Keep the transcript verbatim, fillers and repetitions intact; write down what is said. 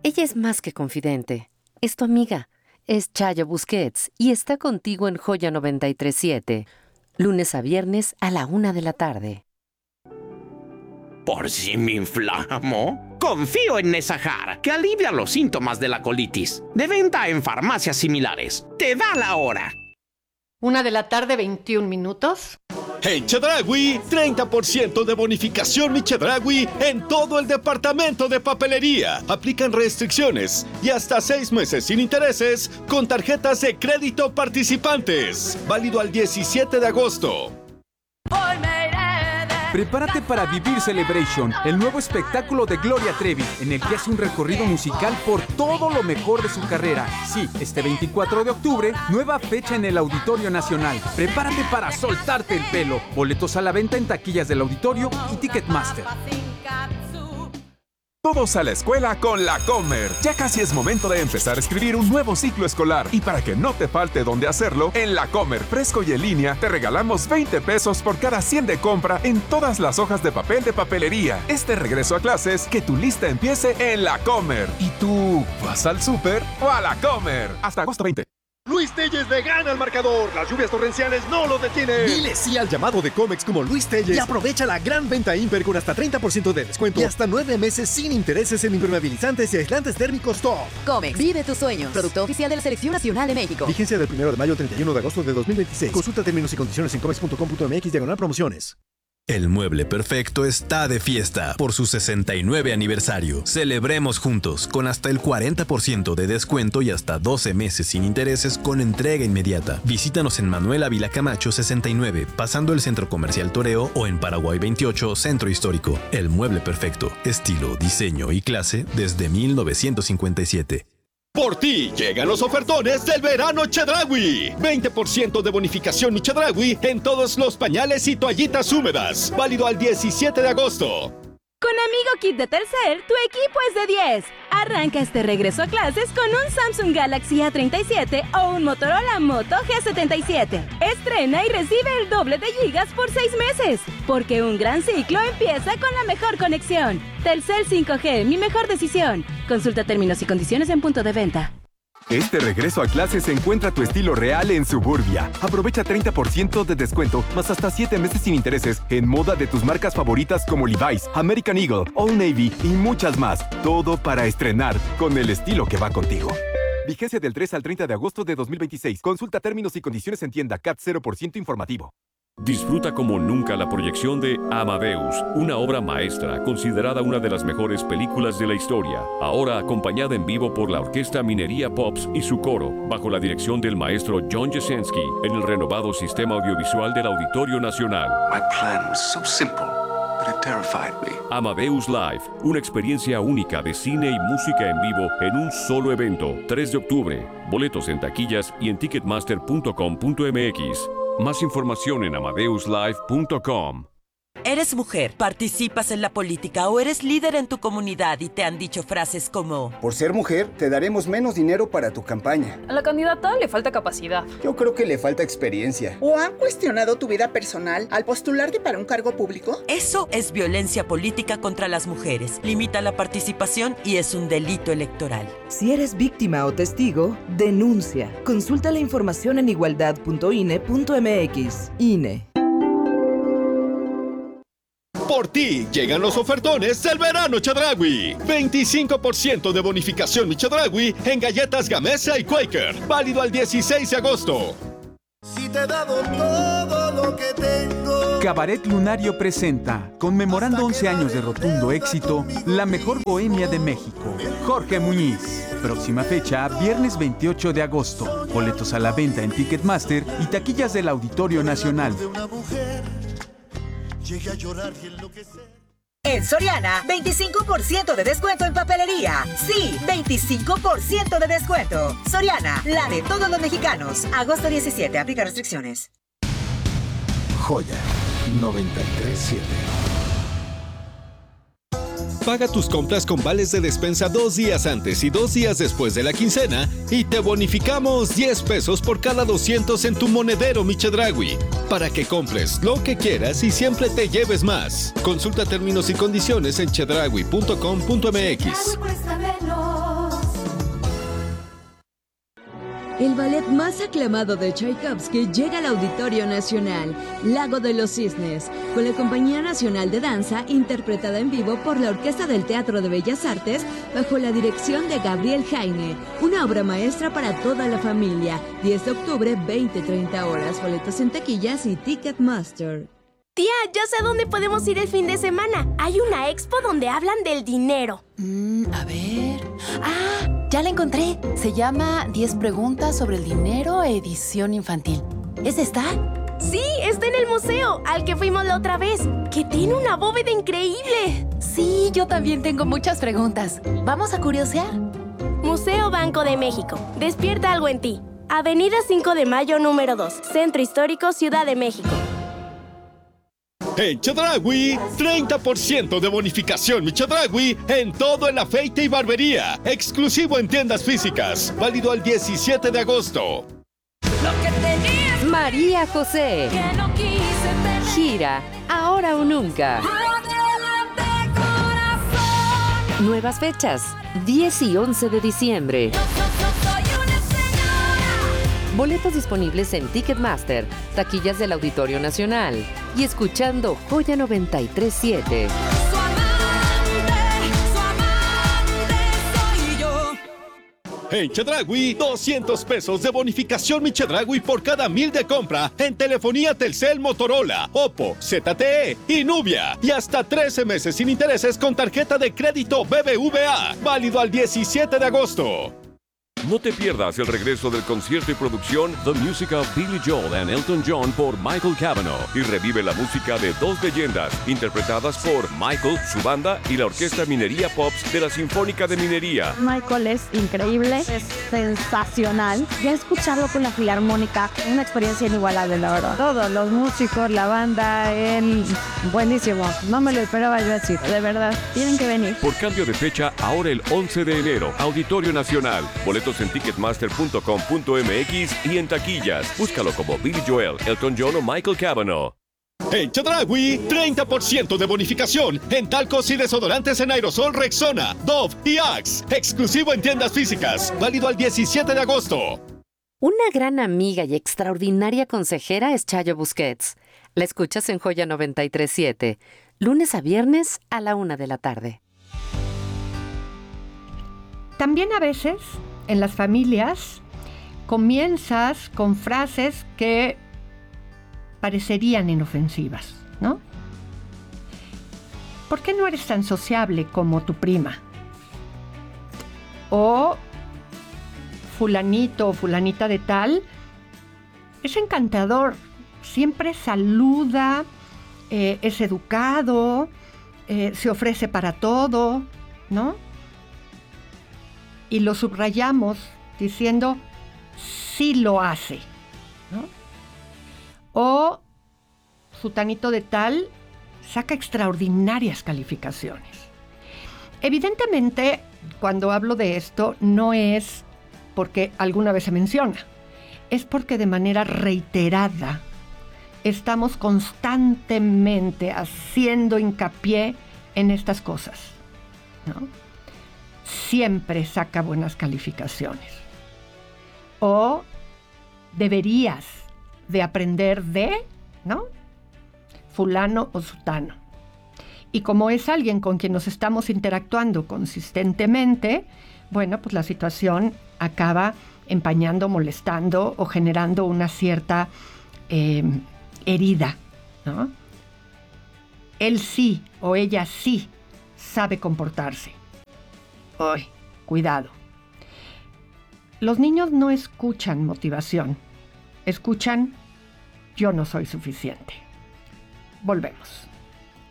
Ella es más que confidente. Es tu amiga. Es Chayo Busquets y está contigo en Joya noventa y tres siete. Lunes a viernes a la una de la tarde. ¿Por si me inflamo? Confío en Nesajar, que alivia los síntomas de la colitis. De venta en farmacias similares. Te da la hora. Una de la tarde, veintiún minutos. En Chedraui, treinta por ciento de bonificación Mi Chedraui en todo el departamento de papelería. Aplican restricciones y hasta seis meses sin intereses con tarjetas de crédito participantes. Válido al diecisiete de agosto. Prepárate para vivir Celebration, el nuevo espectáculo de Gloria Trevi, en el que hace un recorrido musical por todo lo mejor de su carrera. Sí, este veinticuatro de octubre, nueva fecha en el Auditorio Nacional. Prepárate para soltarte el pelo. Boletos a la venta en taquillas del auditorio y Ticketmaster. Todos a la escuela con la Comer. Ya casi es momento de empezar a escribir un nuevo ciclo escolar. Y para que no te falte dónde hacerlo, en la Comer fresco y en línea te regalamos veinte pesos por cada cien de compra en todas las hojas de papel de papelería. Este regreso a clases, que tu lista empiece en la Comer. ¿Y tú vas al súper o a la Comer? Hasta agosto veinte. Luis Telles le gana al marcador. Las lluvias torrenciales no lo detienen. Dile sí al llamado de Comex como Luis Telles y aprovecha la gran venta Imper con hasta treinta por ciento de descuento y hasta nueve meses sin intereses en impermeabilizantes y aislantes térmicos Top. Comex, vive tus sueños. Producto oficial de la Selección Nacional de México. Vigencia del primero de mayo al treinta y uno de agosto de dos mil veintiséis. Consulta términos y condiciones en comex punto com punto mx diagonal promociones. El Mueble Perfecto está de fiesta por su sesenta y nueve aniversario. Celebremos juntos con hasta el cuarenta por ciento de descuento y hasta doce meses sin intereses con entrega inmediata. Visítanos en Manuel Ávila Camacho sesenta y nueve, pasando el Centro Comercial Toreo, o en Paraguay veintiocho, Centro Histórico. El Mueble Perfecto, estilo, diseño y clase desde mil novecientos cincuenta y siete. Por ti llegan los ofertones del verano Chedraui. veinte por ciento de bonificación Mi Chedraui en todos los pañales y toallitas húmedas. Válido al diecisiete de agosto. Con Amigo Kit de Telcel, tu equipo es de diez. Arranca este regreso a clases con un Samsung Galaxy A treinta y siete o un Motorola Moto G setenta y siete. Estrena y recibe el doble de gigas por seis meses. Porque un gran ciclo empieza con la mejor conexión. Telcel cinco G, mi mejor decisión. Consulta términos y condiciones en punto de venta. Este regreso a clases encuentra tu estilo real en Suburbia. Aprovecha treinta por ciento de descuento, más hasta siete meses sin intereses en moda de tus marcas favoritas como Levi's, American Eagle, Old Navy y muchas más. Todo para estrenar con el estilo que va contigo. Vigencia del tres al treinta de agosto de dos mil veintiséis. Consulta términos y condiciones en tienda. C A T cero por ciento informativo. Disfruta como nunca la proyección de Amadeus, una obra maestra considerada una de las mejores películas de la historia, ahora acompañada en vivo por la Orquesta Minería Pops y su coro, bajo la dirección del maestro John Jasinski, en el renovado sistema audiovisual del Auditorio Nacional. My plan was so simple, but it terrified me. Amadeus Live, una experiencia única de cine y música en vivo en un solo evento, tres de octubre. Boletos en taquillas y en ticketmaster punto com punto m x. Más información en amadeus live punto com. ¿Eres mujer, participas en la política o eres líder en tu comunidad y te han dicho frases como: por ser mujer, te daremos menos dinero para tu campaña? A la candidata le falta capacidad. Yo creo que le falta experiencia. ¿O han cuestionado tu vida personal al postularte para un cargo público? Eso es violencia política contra las mujeres. Limita la participación y es un delito electoral. Si eres víctima o testigo, denuncia. Consulta la información en igualdad punto ine punto m x. I N E. Por ti llegan los ofertones del verano Chedraui. veinticinco por ciento de bonificación Mi Chedraui en galletas Gamesa y Quaker. Válido al dieciséis de agosto. Si te he dado todo lo que tengo. Cabaret Lunario presenta, conmemorando once años de rotundo éxito, la mejor bohemia de México, Jorge Muñiz. Próxima fecha, viernes veintiocho de agosto. Boletos a la venta en Ticketmaster y taquillas del Auditorio Nacional. Llegué a llorar y enloquecer. En Soriana, veinticinco por ciento de descuento en papelería. Sí, veinticinco por ciento de descuento. Soriana, la de todos los mexicanos. Agosto diecisiete, aplica restricciones. Joya noventa y tres siete. Paga tus compras con vales de despensa dos días antes y dos días después de la quincena y te bonificamos diez pesos por cada doscientos en tu monedero Mi Chedraui, para que compres lo que quieras y siempre te lleves más. Consulta términos y condiciones en chedraui punto com punto m x. El ballet más aclamado de Tchaikovsky llega al Auditorio Nacional, Lago de los Cisnes, con la Compañía Nacional de Danza, interpretada en vivo por la Orquesta del Teatro de Bellas Artes, bajo la dirección de Gabriel Jaime. Una obra maestra para toda la familia. diez de octubre, veinte a treinta horas. Boletos en taquillas y Ticketmaster. Tía, ya sé a dónde podemos ir el fin de semana. Hay una expo donde hablan del dinero. Mm, a ver... ¡Ah! Ya la encontré. Se llama diez preguntas sobre el dinero, edición infantil. ¿Es esta? Sí, está en el museo, al que fuimos la otra vez, que tiene una bóveda increíble. Sí, yo también tengo muchas preguntas. ¿Vamos a curiosear? Museo Banco de México. Despierta algo en ti. Avenida cinco de mayo, número dos. Centro Histórico, Ciudad de México. En Chedraui, treinta por ciento de bonificación mi Chedraui en todo el afeite y barbería. Exclusivo en tiendas físicas. Válido al diecisiete de agosto. María José. Gira, ahora o nunca. Nuevas fechas, diez y once de diciembre. Boletos disponibles en Ticketmaster, taquillas del Auditorio Nacional y escuchando Joya noventa y tres siete. En Chedraui, doscientos pesos de bonificación mi Chedraui por cada mil de compra en telefonía Telcel, Motorola, Oppo, Z T E y Nubia. Y hasta trece meses sin intereses con tarjeta de crédito B B V A. Válido al diecisiete de agosto. No te pierdas el regreso del concierto y producción The Music of Billy Joel and Elton John por Michael Cavanaugh y revive la música de dos leyendas interpretadas por Michael, su banda y la Orquesta Minería Pops de la Sinfónica de Minería. Michael es increíble, es sensacional. Ya escucharlo con la Filarmónica, una experiencia inigualable, la verdad. Todos los músicos, la banda, él, buenísimo. No me lo esperaba yo así, de verdad. Tienen que venir. Por cambio de fecha, ahora el once de enero, Auditorio Nacional. Boletos en ticketmaster punto com punto m x y en taquillas. Búscalo como Billy Joel, Elton John o Michael Cavanaugh. En Chedraui, treinta por ciento de bonificación en talcos y desodorantes en aerosol Rexona, Dove y Axe. Exclusivo en tiendas físicas. Válido al diecisiete de agosto. Una gran amiga y extraordinaria consejera es Chayo Busquets. La escuchas en Joya noventa y tres siete, lunes a viernes a la una de la tarde. También a veces, en las familias, comienzas con frases que parecerían inofensivas, ¿no? ¿Por qué no eres tan sociable como tu prima? O fulanito o fulanita de tal es encantador, siempre saluda, eh, es educado, eh, se ofrece para todo, ¿no? Y lo subrayamos diciendo, sí lo hace, ¿no? O futanito de tal saca extraordinarias calificaciones. Evidentemente, cuando hablo de esto, no es porque alguna vez se menciona, es porque de manera reiterada estamos constantemente haciendo hincapié en estas cosas, ¿no? Siempre saca buenas calificaciones. O deberías de aprender de, ¿no? Fulano o sutano. Y como es alguien con quien nos estamos interactuando consistentemente, bueno, pues la situación acaba empañando, molestando o generando una cierta eh, herida, ¿no? Él sí o ella sí sabe comportarse. Ay, cuidado. Los niños no escuchan motivación, escuchan yo no soy suficiente. Volvemos.